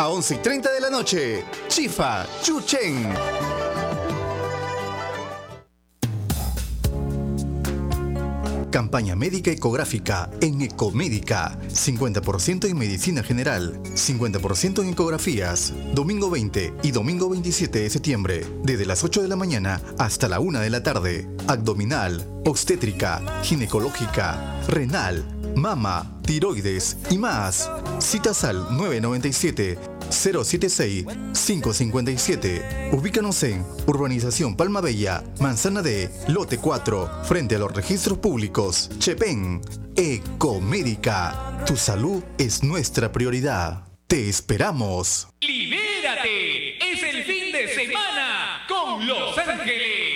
a 11:30 de la noche. Chifa Chuchen. Campaña médica ecográfica en Ecomédica. 50% en medicina general, 50% en ecografías. Domingo 20 y domingo 27 de septiembre, desde las 8 de la mañana hasta la 1 de la tarde. Abdominal, obstétrica, ginecológica, renal, mama, tiroides y más. Citas al 997-076-557. Ubícanos en Urbanización Palma Bella, Manzana D, Lote 4, frente a los registros públicos. Chepén. Ecomédica. Tu salud es nuestra prioridad. Te esperamos. ¡Libérate! ¡Es el fin de semana con Los Ángeles!